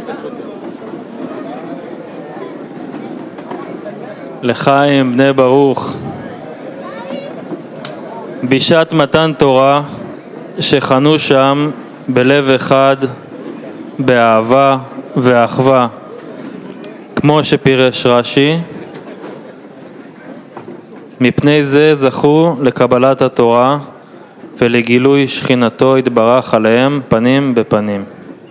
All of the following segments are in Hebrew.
לחיים בני ברוך, בשעת מתן תורה שחנו שם בלב אחד, באהבה ואחווה, כמו שפירש רש"י, מפני זה זכו לקבלת התורה ולגילוי שכינתו יתברך עליהם פנים בפנים.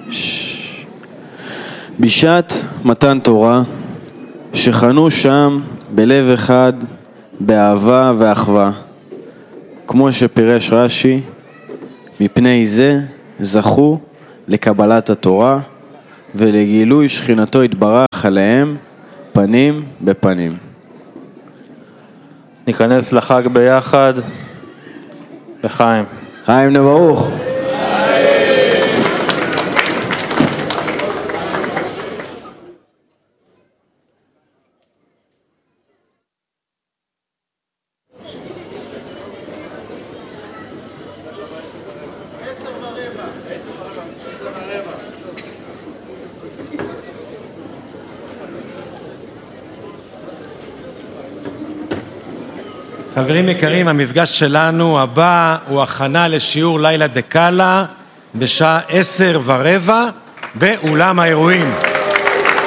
בשעת מתן תורה שחנו שם בלב אחד, באהבה ואחווה, כמו שפירש רש"י, מפני זה זכו לקבלת התורה ולגילוי שכינתו יתברך עליהם פנים בפנים. ניכנס לחג ביחד. לחיים. חיים בני ברוך. חברים יקרים, המפגש שלנו הבא הוא הכנה לשיעור לילה דקאלה בשעה 10:15 באולם האירועים.